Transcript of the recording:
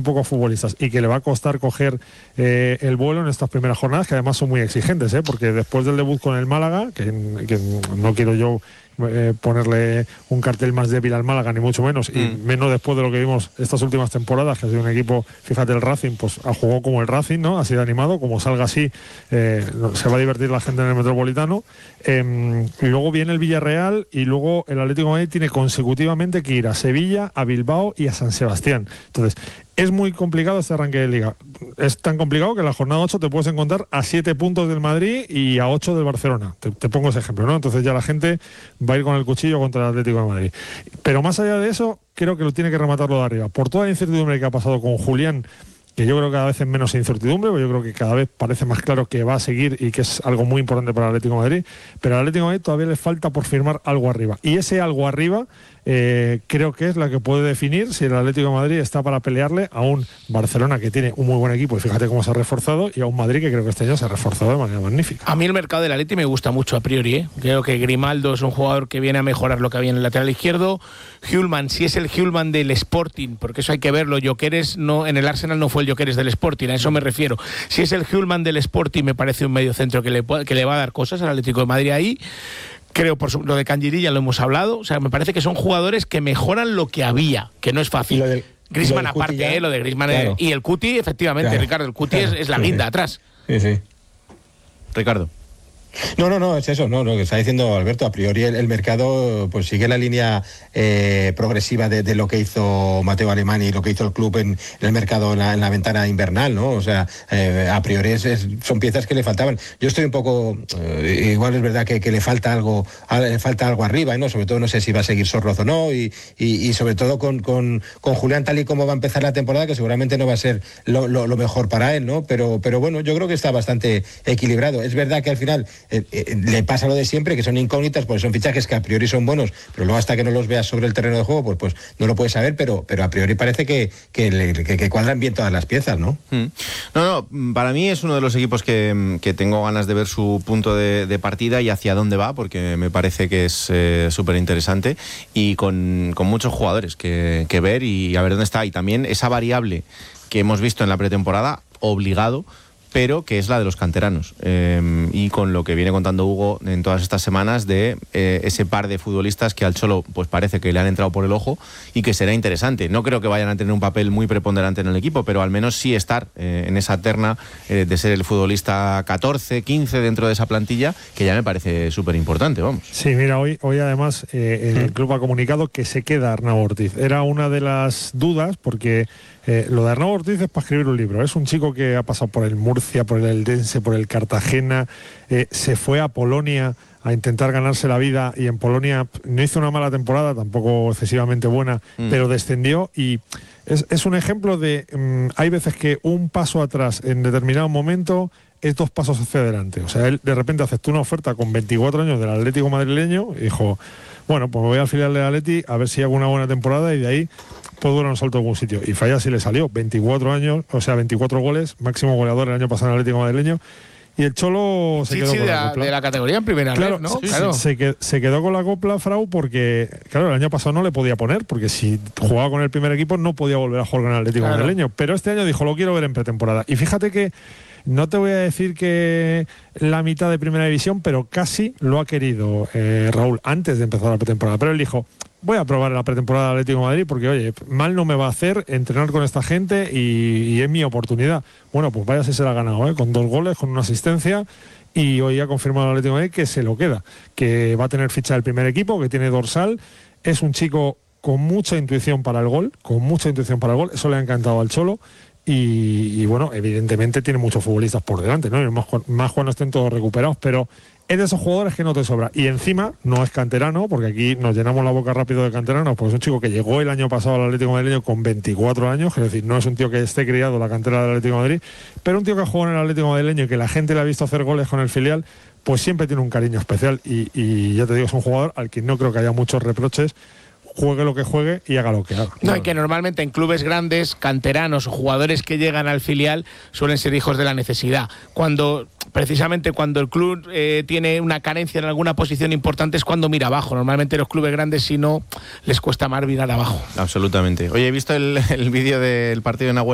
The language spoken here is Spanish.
pocos futbolistas y que le va a costar coger el vuelo en estas primeras jornadas, que además son muy exigentes, porque después del debut con el Málaga, que no quiero yo ponerle un cartel más débil al Málaga, ni mucho menos, y menos después de lo que vimos estas últimas temporadas, que ha sido un equipo, fíjate, el Racing, pues jugó como el Racing, ¿no? Ha sido animado, como salga así, se va a divertir la gente en el Metropolitano. Y luego viene el Villarreal, y luego el Atlético de Madrid tiene consecutivamente que ir a Sevilla, a Bilbao y a San Sebastián. Entonces, es muy complicado este arranque de Liga. Es tan complicado que en la jornada 8 te puedes encontrar a 7 puntos del Madrid y a 8 del Barcelona. Te pongo ese ejemplo, ¿no? Entonces ya la gente va a ir con el cuchillo contra el Atlético de Madrid. Pero más allá de eso, creo que lo tiene que rematarlo de arriba. Por toda la incertidumbre que ha pasado con Julián, que yo creo que cada vez es menos incertidumbre, porque yo creo que cada vez parece más claro que va a seguir y que es algo muy importante para el Atlético de Madrid, pero al Atlético de Madrid todavía le falta por firmar algo arriba. Y ese algo arriba creo que es la que puede definir si el Atlético de Madrid está para pelearle a un Barcelona que tiene un muy buen equipo, y fíjate cómo se ha reforzado, y a un Madrid que creo que este año se ha reforzado de manera magnífica. A mí el mercado del Atleti me gusta mucho a priori, Creo que Grimaldo es un jugador que viene a mejorar lo que había en el lateral izquierdo. Hjulman, si es el Hjulman del Sporting, porque eso hay que verlo, Gyökeres no, en el Arsenal no fue el Gyökeres del Sporting, a eso me refiero. Si es el Hjulman del Sporting, me parece un medio centro que le va a dar cosas al Atlético de Madrid ahí. Creo, por lo de Kangiri ya lo hemos hablado. O sea, me parece que son jugadores que mejoran lo que había, que no es fácil. Griezmann aparte, lo de Griezmann, claro. Y el Cuti, efectivamente, claro. Ricardo, el Cuti es la guinda atrás. Sí. Ricardo. No, es eso, no, lo que está diciendo Alberto. A priori el mercado pues sigue la línea progresiva de lo que hizo Mateo Alemany y lo que hizo el club en el mercado en la ventana invernal, ¿no? O sea, a priori son piezas que le faltaban. Yo estoy un poco, igual es verdad que le falta algo arriba, ¿no? Sobre todo no sé si va a seguir Sorloz o no, y sobre todo con Julián, tal y como va a empezar la temporada, que seguramente no va a ser lo mejor para él, ¿no? Pero bueno, yo creo que está bastante equilibrado. Es verdad que al final le pasa lo de siempre, que son incógnitas, porque son fichajes que a priori son buenos, pero luego hasta que no los veas sobre el terreno de juego, pues no lo puedes saber, pero a priori parece que cuadran bien todas las piezas, ¿no? No, para mí es uno de los equipos que tengo ganas de ver su punto de partida y hacia dónde va, porque me parece que es súper interesante, y con muchos jugadores que ver y a ver dónde está, y también esa variable que hemos visto en la pretemporada, obligado, pero que es la de los canteranos, y con lo que viene contando Hugo en todas estas semanas de ese par de futbolistas que al Cholo pues parece que le han entrado por el ojo y que será interesante. No creo que vayan a tener un papel muy preponderante en el equipo, pero al menos sí estar en esa terna de ser el futbolista 14, 15 dentro de esa plantilla, que ya me parece súper importante, vamos. Sí, mira, hoy además el club ha comunicado que se queda Arnau Ortiz. Era una de las dudas, porque lo de Arnau Ortiz es para escribir un libro. Es un chico que ha pasado por el Murcia, por el Eldense, por el Cartagena, se fue a Polonia a intentar ganarse la vida, y en Polonia no hizo una mala temporada, tampoco excesivamente buena, pero descendió, y es un ejemplo de hay veces que un paso atrás en determinado momento es 2 pasos hacia adelante. O sea, él de repente aceptó una oferta con 24 años del Atlético madrileño y dijo, bueno, pues me voy al filial del Atleti a ver si hago una buena temporada, y de ahí puedo dar un salto a algún sitio. Y falla si le salió. 24 años, o sea, 24 goles, máximo goleador el año pasado en el Atlético madrileño. Y el Cholo se quedó con la copla. De la categoría en primera, claro, ¿no? Sí, claro. Se quedó con la copla, Frau, porque claro, el año pasado no le podía poner, porque si jugaba con el primer equipo no podía volver a jugar con el Atlético madrileño. Pero este año dijo, lo quiero ver en pretemporada. Y fíjate que no te voy a decir que la mitad de primera división, pero casi lo ha querido Raúl antes de empezar la pretemporada. Pero él dijo, voy a probar la pretemporada del Atlético de Madrid, porque oye, mal no me va a hacer entrenar con esta gente, y es mi oportunidad. Bueno, pues vaya si se la ha ganado, con 2 goles, con una asistencia, y hoy ha confirmado el Atlético de Madrid que se lo queda, que va a tener ficha del primer equipo, que tiene dorsal. Es un chico con mucha intuición para el gol, eso le ha encantado al Cholo. Y bueno, evidentemente tiene muchos futbolistas por delante, ¿no? Y más cuando estén todos recuperados, pero es de esos jugadores que no te sobra. Y encima no es canterano, porque aquí nos llenamos la boca rápido de canteranos, porque es un chico que llegó el año pasado al Atlético madrileño con 24 años, es decir, no es un tío que esté criado en la cantera del Atlético de Madrid, pero un tío que ha jugado en el Atlético madrileño y que la gente le ha visto hacer goles con el filial, pues siempre tiene un cariño especial, y ya te digo, es un jugador al que no creo que haya muchos reproches, juegue lo que juegue y haga lo que haga. No, y que normalmente en clubes grandes, canteranos o jugadores que llegan al filial suelen ser hijos de la necesidad. Precisamente cuando el club tiene una carencia en alguna posición importante es cuando mira abajo. Normalmente los clubes grandes, si no, les cuesta más mirar abajo. Absolutamente. Oye, he visto el vídeo del partido de Nahuel